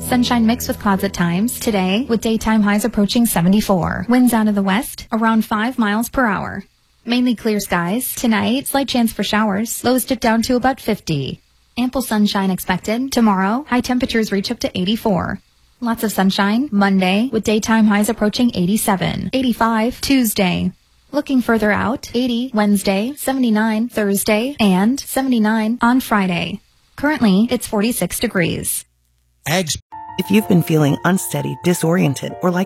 Sunshine mixed with clouds at times today, with daytime highs approaching 74. Winds out of the west, around 5 miles per hour. Mainly clear skies. Tonight, slight chance for showers. Lows dip down to about 50. Ample sunshine expected. Tomorrow, high temperatures reach up to 84. Lots of sunshine Monday, with daytime highs approaching 87. 85 Tuesday. Looking further out, 80 Wednesday, 79 Thursday, and 79 on Friday. Currently, it's 46 degrees. If you've been feeling unsteady, disoriented, or like